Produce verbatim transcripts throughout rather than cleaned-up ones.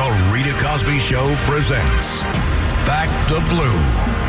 The Rita Cosby Show presents Back the Blue.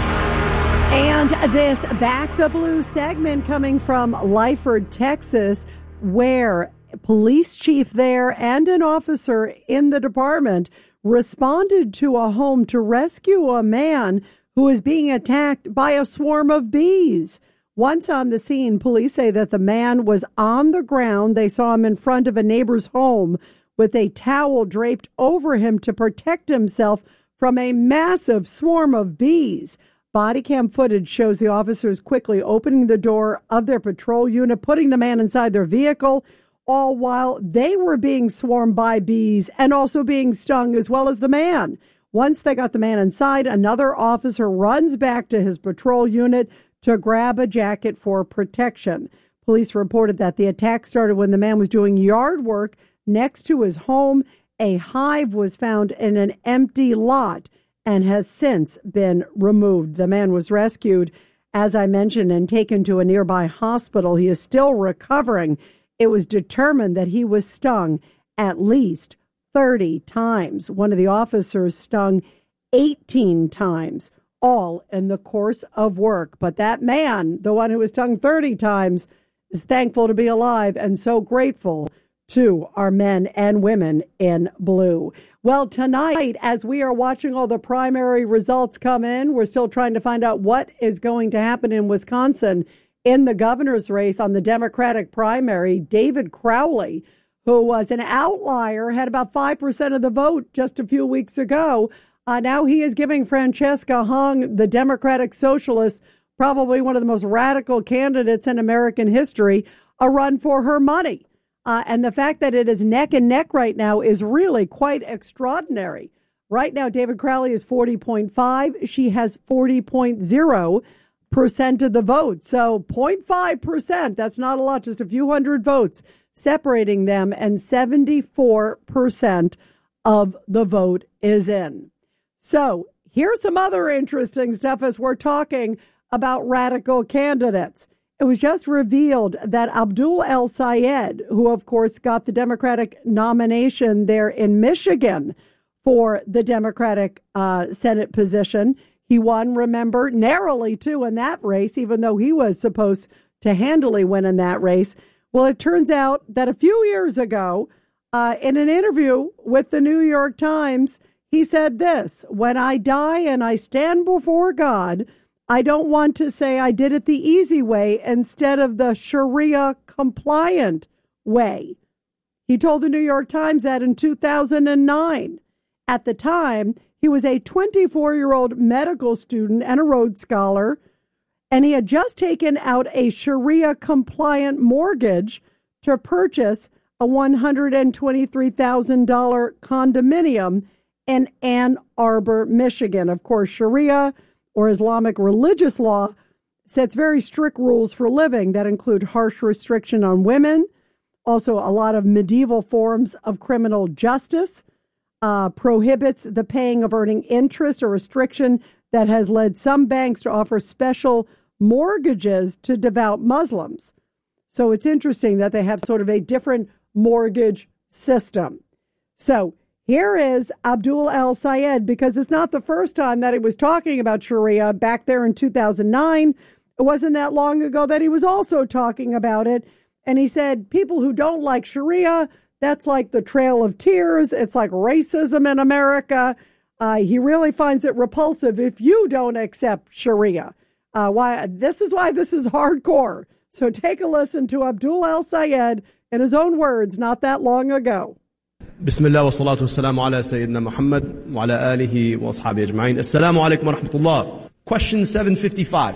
And this Back the Blue segment coming from Lyford, Texas, where police chief there and an officer in the department responded to a home to rescue a man who is being attacked by a swarm of bees. Once on the scene, police say that the man was on the ground. They saw him in front of a neighbor's home with a towel draped over him to protect himself from a massive swarm of bees. Body cam footage shows the officers quickly opening the door of their patrol unit, putting the man inside their vehicle, all while they were being swarmed by bees and also being stung, as well as the man. Once they got the man inside, another officer runs back to his patrol unit to grab a jacket for protection. Police reported that the attack started when the man was doing yard work next to his home. A hive was found in an empty lot and has since been removed. The man was rescued, as I mentioned, and taken to a nearby hospital. He is still recovering. It was determined that he was stung at least thirty times. One of the officers stung eighteen times, all in the course of work. But that man, the one who was stung thirty times, is thankful to be alive and so grateful to our men and women in blue. Well, tonight, as we are watching all the primary results come in, we're still trying to find out what is going to happen in Wisconsin in the governor's race on the Democratic primary. David Crowley, who was an outlier, had about five percent of the vote just a few weeks ago. Uh, now he is giving Francesca Hung, the Democratic Socialist, probably one of the most radical candidates in American history, a run for her money. Uh, and the fact that it is neck and neck right now is really quite extraordinary. Right now, David Crowley is forty point five. She has forty point zero percent of the vote. So zero point five percent, that's not a lot, just a few hundred votes separating them, and seventy-four percent of the vote is in. So here's some other interesting stuff as we're talking about radical candidates. It was just revealed that Abdul El-Sayed, who, of course, got the Democratic nomination there in Michigan for the Democratic uh, Senate position, he won, remember, narrowly, too, in that race, even though he was supposed to handily win in that race. Well, it turns out that a few years ago, uh, in an interview with the New York Times, he said this: "When I die and I stand before God, I don't want to say I did it the easy way instead of the Sharia compliant way." He told the New York Times that in two thousand nine. At the time, he was a twenty-four-year-old medical student and a Rhodes Scholar, and he had just taken out a Sharia compliant mortgage to purchase a one hundred twenty-three thousand dollars condominium in Ann Arbor, Michigan. Of course, Sharia, or Islamic religious law, sets very strict rules for living that include harsh restriction on women, also a lot of medieval forms of criminal justice, uh, prohibits the paying of earning interest, a restriction that has led some banks to offer special mortgages to devout Muslims. So it's interesting that they have sort of a different mortgage system. So here is Abdul El-Sayed, because it's not the first time that he was talking about Sharia. Back there in two thousand nine, it wasn't that long ago that he was also talking about it. And he said, people who don't like Sharia, that's like the Trail of Tears. It's like racism in America. Uh, he really finds it repulsive if you don't accept Sharia. Uh, why? This is why this is hardcore. So take a listen to Abdul El-Sayed in his own words not that long ago. بسم الله والصلاة والسلام على سيدنا محمد وعلى آله وأصحابه أجمعين. السلام عليكم ورحمة الله. Question seven fifty-five.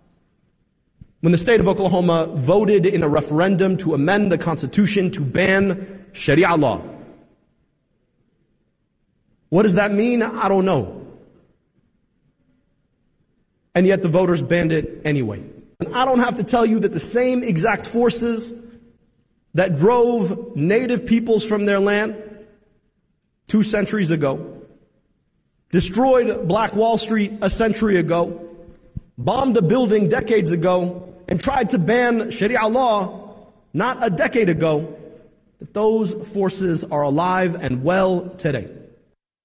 When the state of Oklahoma voted in a referendum to amend the Constitution to ban Sharia law, what does that mean? I don't know. And yet the voters banned it anyway. And I don't have to tell you that the same exact forces that drove native peoples from their land two centuries ago, destroyed Black Wall Street a century ago, bombed a building decades ago, and tried to ban Sharia law not a decade ago, that those forces are alive and well today.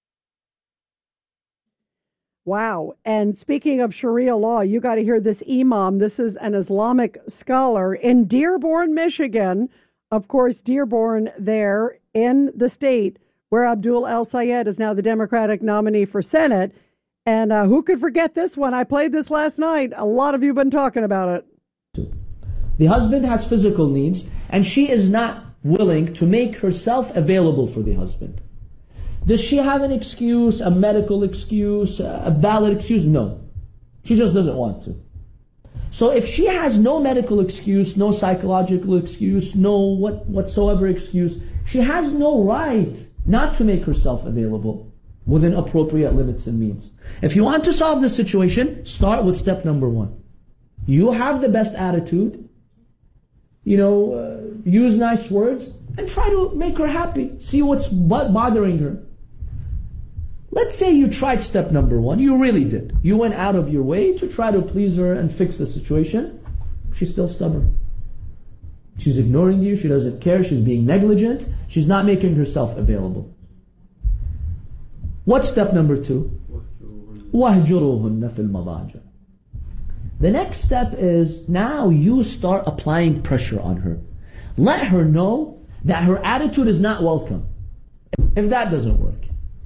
Wow. And speaking of Sharia law, you got to hear this imam. This is an Islamic scholar in Dearborn, Michigan. Of course, Dearborn there in the state where Abdul El-Sayed is now the Democratic nominee for Senate. And uh, who could forget this one? I played this last night. A lot of you have been talking about it. The husband has physical needs, and she is not willing to make herself available for the husband. Does she have an excuse, a medical excuse, a valid excuse? No. She just doesn't want to. So if she has no medical excuse, no psychological excuse, no what whatsoever excuse, she has no right not to make herself available within appropriate limits and means. If you want to solve this situation, start with step number one. You have the best attitude, you know, uh, use nice words, and try to make her happy. See what's bothering her. Let's say you tried step number one. You really did. You went out of your way to try to please her and fix the situation. She's still stubborn. She's ignoring you. She doesn't care. She's being negligent. She's not making herself available. What's step number two? وَهْجُرُوهُنَّ فِي الْمَضَاجِعِ. The next step is now you start applying pressure on her. Let her know that her attitude is not welcome. If that doesn't work,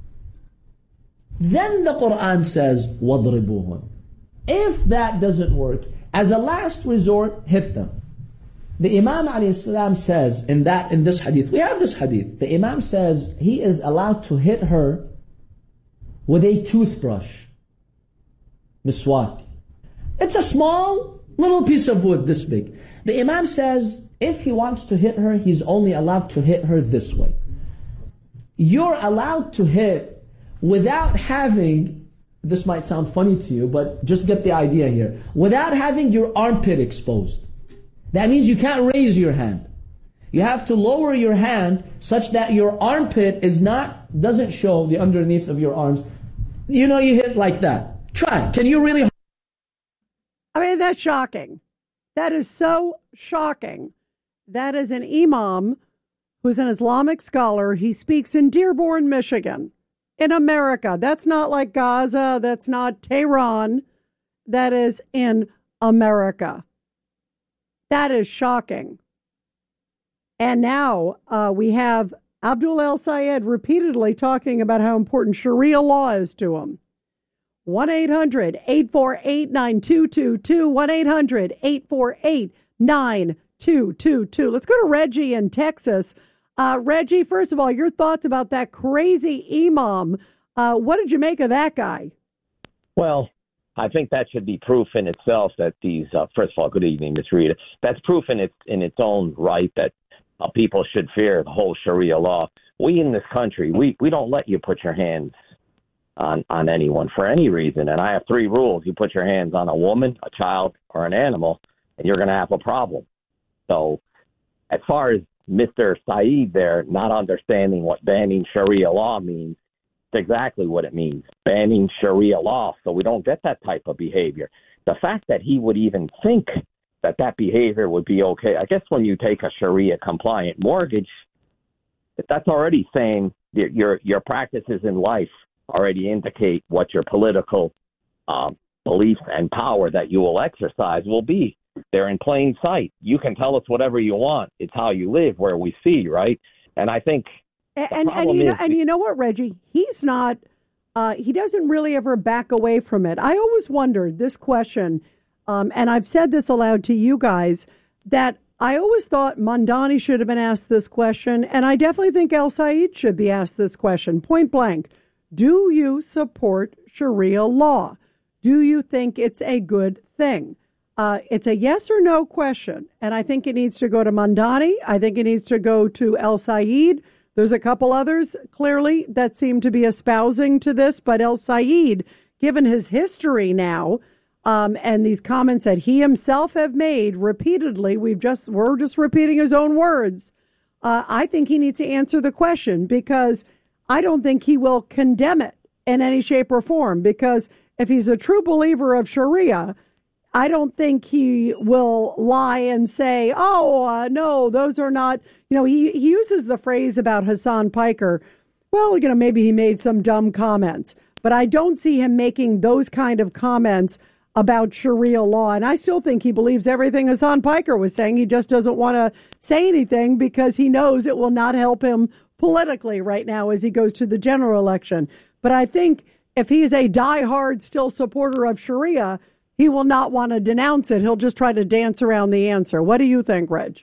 then the Quran says, وَضْرِبُوهُنَّ. If that doesn't work, as a last resort, hit them. The Imam alayhi salam says in that in this hadith, we have this hadith, the Imam says he is allowed to hit her with a toothbrush, miswak. It's a small little piece of wood this big. The Imam says if he wants to hit her, he's only allowed to hit her this way. You're allowed to hit without having, this might sound funny to you, but just get the idea here, without having your armpit exposed. That means you can't raise your hand. You have to lower your hand such that your armpit is not, doesn't show the underneath of your arms. You know, you hit like that. Try. Can you really? I mean, that's shocking. That is so shocking. That is an imam who's an Islamic scholar. He speaks in Dearborn, Michigan, in America. That's not like Gaza. That's not Tehran. That is in America. That is shocking. And now uh, we have Abdul El-Sayed repeatedly talking about how important Sharia law is to him. one eight hundred eight four eight nine two two two, one eight hundred eight four eight nine two two two. Let's go to Reggie in Texas. Uh, Reggie, first of all, your thoughts about that crazy imam. Uh, what did you make of that guy? Well, I think that should be proof in itself that these, uh, first of all, good evening, Miz Rita. That's proof in its, in its own right that uh, people should fear the whole Sharia law. We in this country, we, we don't let you put your hands on, on anyone for any reason. And I have three rules. You put your hands on a woman, a child, or an animal, and you're going to have a problem. So as far as Mister Saeed there not understanding what banning Sharia law means, it's exactly what it means, banning Sharia law, so we don't get that type of behavior. The fact that he would even think that that behavior would be okay, I guess when you take a Sharia-compliant mortgage, that's already saying your, your, your practices in life already indicate what your political um, beliefs and power that you will exercise will be. They're in plain sight. You can tell us whatever you want. It's how you live where we see, right? And I think And and you know, and you know what, Reggie? He's not, uh, he doesn't really ever back away from it. I always wondered this question, um, and I've said this aloud to you guys, that I always thought Mamdani should have been asked this question, and I definitely think El-Sayed should be asked this question, point blank. Do you support Sharia law? Do you think it's a good thing? Uh, it's a yes or no question, and I think it needs to go to Mamdani. I think it needs to go to El-Sayed. There's a couple others, clearly, that seem to be espousing to this, but El-Sayed, given his history now, um, and these comments that he himself have made repeatedly, we've just, we're just repeating his own words, uh, I think he needs to answer the question, because I don't think he will condemn it in any shape or form, because if he's a true believer of Sharia, I don't think he will lie and say, oh, uh, no, those are not, you know, he, he uses the phrase about Hassan Piker. Well, you know, maybe he made some dumb comments. But I don't see him making those kind of comments about Sharia law. And I still think he believes everything Hassan Piker was saying. He just doesn't want to say anything because he knows it will not help him politically right now as he goes to the general election. But I think if he's a diehard still supporter of Sharia, he will not want to denounce it. He'll just try to dance around the answer. What do you think, Reg?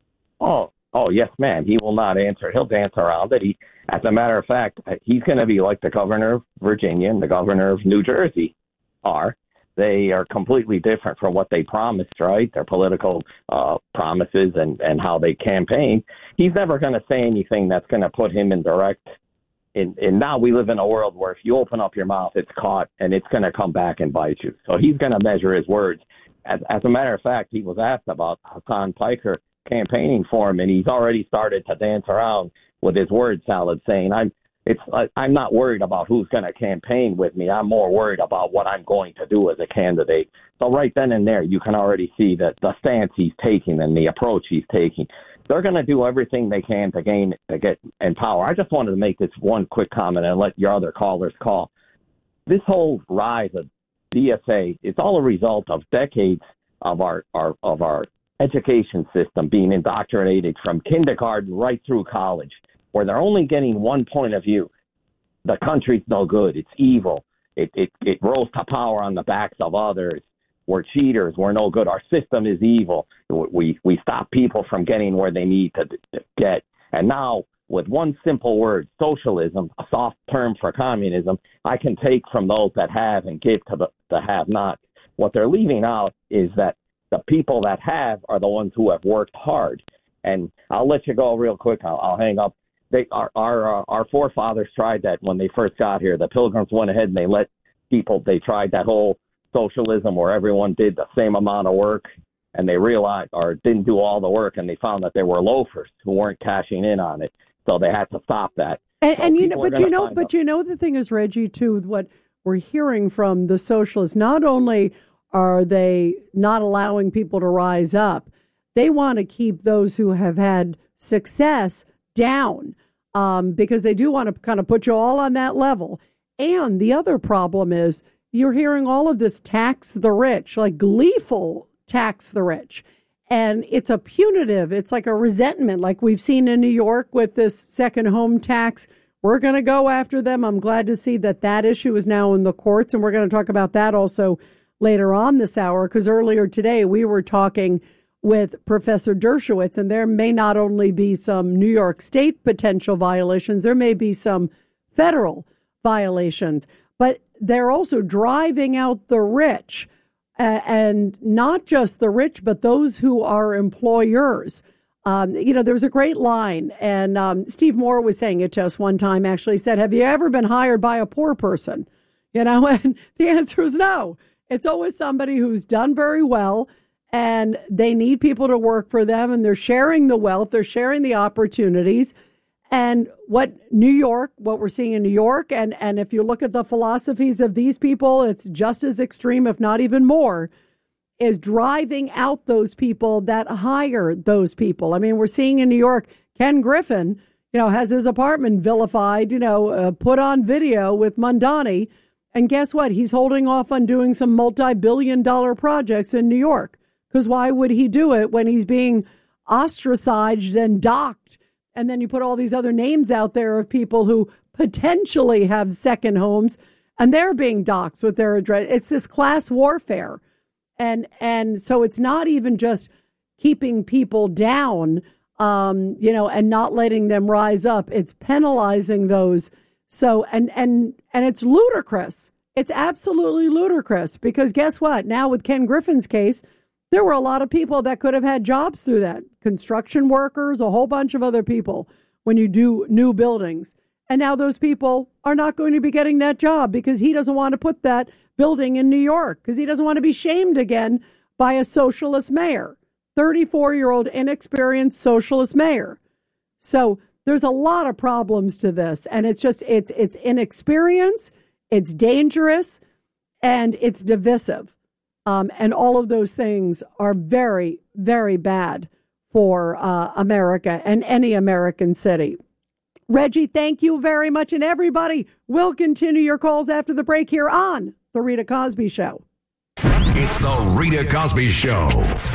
Oh, oh yes, ma'am. He will not answer it. He'll dance around it. He, as a matter of fact, he's going to be like the governor of Virginia and the governor of New Jersey are. They are completely different from what they promised, right? Their political uh, promises and, and how they campaign. He's never going to say anything that's going to put him in direct. And, and now we live in a world where if you open up your mouth, it's caught and it's going to come back and bite you. So he's going to measure his words. As, as a matter of fact, he was asked about Hassan Piker campaigning for him, and he's already started to dance around with his word salad, saying, I'm it's I'm not worried about who's going to campaign with me. I'm more worried about what I'm going to do as a candidate. So right then and there, you can already see that the stance he's taking and the approach he's taking. They're going to do everything they can to gain to get in power. I just wanted to make this one quick comment and let your other callers call. This whole rise of D S A, it's all a result of decades of our, our of our education system being indoctrinated from kindergarten right through college, where they're only getting one point of view. The country's no good. It's evil. It, it, it rose to power on the backs of others. We're cheaters. We're no good. Our system is evil. We we stop people from getting where they need to, to get. And now, with one simple word, socialism, a soft term for communism, I can take from those that have and give to the, the have-not. What they're leaving out is that the people that have are the ones who have worked hard. And I'll let you go real quick. I'll, I'll hang up. They, our our, uh, our forefathers tried that when they first got here. The Pilgrims went ahead and they let people, they tried that whole socialism where everyone did the same amount of work, and they realized or didn't do all the work, and they found that there were loafers who weren't cashing in on it. So they had to stop that. And, so and you know, but you know, but you know, the thing is, Reggie, too, what we're hearing from the socialists, not only are they not allowing people to rise up, they want to keep those who have had success down, um, because they do want to kind of put you all on that level. And the other problem is you're hearing all of this tax the rich, like gleeful tax the rich. And it's a punitive, it's like a resentment, like we've seen in New York with this second home tax. We're going to go after them. I'm glad to see that that issue is now in the courts. And we're going to talk about that also later on this hour, because earlier today we were talking with Professor Dershowitz, and there may not only be some New York State potential violations, there may be some federal violations, but they're also driving out the rich, uh, and not just the rich, but those who are employers. Um, you know, there was a great line, and um, Steve Moore was saying it to us one time, actually said, have you ever been hired by a poor person? You know, and the answer is no. It's always somebody who's done very well, and they need people to work for them, and they're sharing the wealth, they're sharing the opportunities. And what New York, what we're seeing in New York, and, and if you look at the philosophies of these people, it's just as extreme, if not even more, is driving out those people that hire those people. I mean, we're seeing in New York, Ken Griffin, you know, has his apartment vilified, you know, uh, put on video with Mondani. And guess what? He's holding off on doing some multi-billion dollar projects in New York. Because why would he do it when he's being ostracized and docked? And then you put all these other names out there of people who potentially have second homes, and they're being doxxed with their address. It's this class warfare. And and so it's not even just keeping people down, um, you know, and not letting them rise up. It's penalizing those. So and and and it's ludicrous. It's absolutely ludicrous, because guess what? Now with Ken Griffin's case, there were a lot of people that could have had jobs through that. Construction workers, a whole bunch of other people when you do new buildings. And now those people are not going to be getting that job because he doesn't want to put that building in New York, because he doesn't want to be shamed again by a socialist mayor, thirty-four-year-old inexperienced socialist mayor. So there's a lot of problems to this. And it's just, it's it's inexperience, it's dangerous, and it's divisive. Um, and all of those things are very, very bad for uh, America and any American city. Reggie, thank you very much. And everybody, we'll continue your calls after the break here on The Rita Cosby Show. It's The Rita Cosby Show.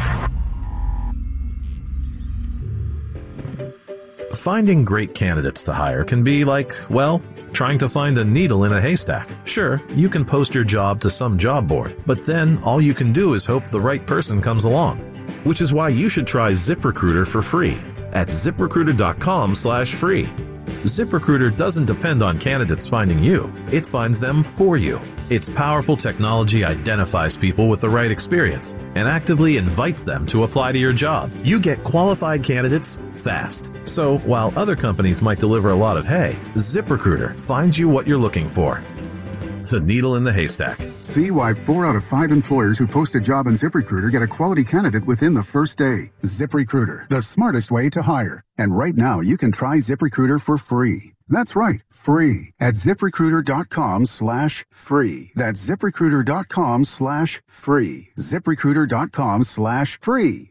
Finding great candidates to hire can be like, well, trying to find a needle in a haystack. Sure, you can post your job to some job board, but then all you can do is hope the right person comes along. Which is why you should try ZipRecruiter for free at ZipRecruiter.com slash free. ZipRecruiter doesn't depend on candidates finding you. It finds them for you. Its powerful technology identifies people with the right experience and actively invites them to apply to your job. You get qualified candidates fast. So while other companies might deliver a lot of hay, ZipRecruiter finds you what you're looking for. The needle in the haystack. See why four out of five employers who post a job on ZipRecruiter get a quality candidate within the first day. ZipRecruiter, the smartest way to hire. And right now, you can try ZipRecruiter for free. That's right, free at ZipRecruiter.com slash free. That's ZipRecruiter.com slash free. ZipRecruiter.com slash free.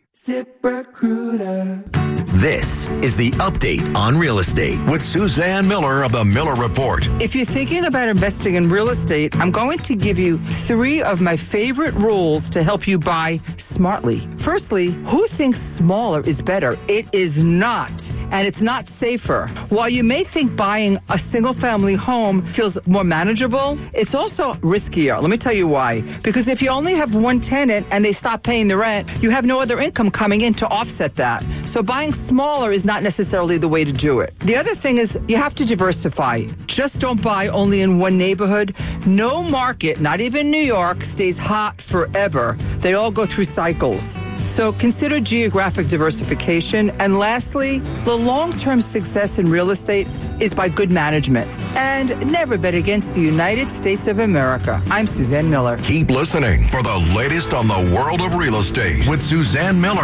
ZipRecruiter. This is the update on real estate with Suzanne Miller of the Miller Report. If you're thinking about investing in real estate, I'm going to give you three of my favorite rules to help you buy smartly. Firstly, who thinks smaller is better? It is not, and it's not safer. While you may think buying a single-family home feels more manageable, it's also riskier. Let me tell you why. Because if you only have one tenant and they stop paying the rent, you have no other income coming in to offset that. So buying smaller is not necessarily the way to do it. The other thing is you have to diversify. Just don't buy only in one neighborhood. No market, not even New York, stays hot forever. They all go through cycles. So consider geographic diversification. And lastly, the long-term success in real estate is by good management. And never bet against the United States of America. I'm Suzanne Miller. Keep listening for the latest on the world of real estate with Suzanne Miller.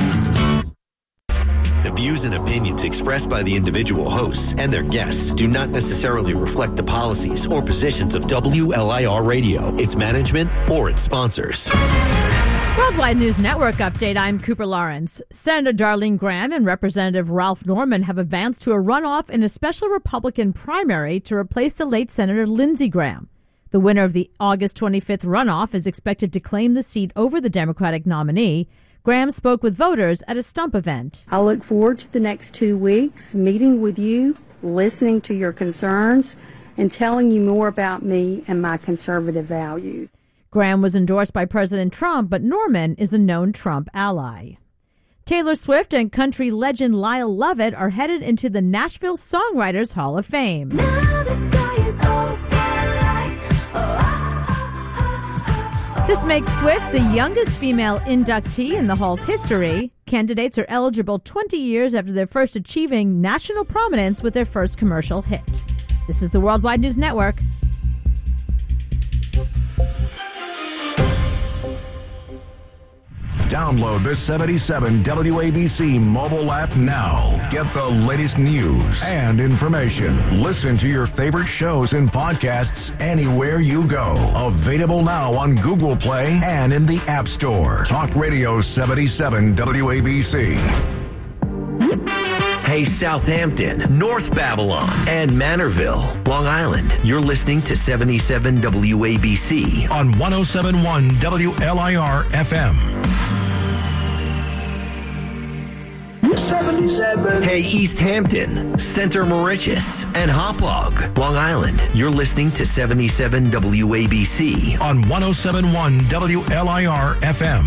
The views and opinions expressed by the individual hosts and their guests do not necessarily reflect the policies or positions of W L I R Radio, its management, or its sponsors. Worldwide News Network update. I'm Cooper Lawrence. Senator Darlene Graham and Representative Ralph Norman have advanced to a runoff in a special Republican primary to replace the late Senator Lindsey Graham. The winner of the August twenty-fifth runoff is expected to claim the seat over the Democratic nominee. Graham spoke with voters at a stump event. I look forward to the next two weeks, meeting with you, listening to your concerns, and telling you more about me and my conservative values. Graham was endorsed by President Trump, but Norman is a known Trump ally. Taylor Swift and country legend Lyle Lovett are headed into the Nashville Songwriters Hall of Fame. Now the sky is open like, oh, ah, ah, ah, This makes Swift the youngest female inductee in the Hall's history. Candidates are eligible twenty years after their first achieving national prominence with their first commercial hit. This is the Worldwide News Network. Download the seventy-seven W A B C mobile app now. Get the latest news and information. Listen to your favorite shows and podcasts anywhere you go. Available now on Google Play and in the App Store. Talk Radio seventy-seven W A B C. Hey, Southampton, North Babylon, and Manorville, Long Island. You're listening to seventy-seven W A B C on one oh seven point one W L I R F M. seventy-seven. Hey, East Hampton, Center Mauritius, and Hauppauge, Long Island. You're listening to seventy-seven W A B C on one oh seven point one W L I R F M.